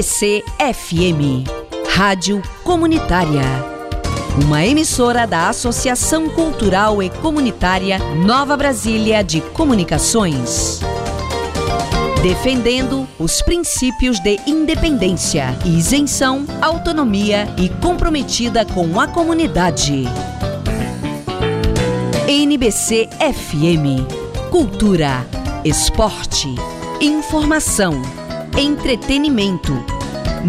NBC-FM, Rádio Comunitária. Uma emissora da Associação Cultural e Comunitária Nova Brasília de Comunicações. Defendendo os princípios de independência, isenção, autonomia e comprometida com a comunidade. NBC-FM. Cultura, esporte, informação, entretenimento,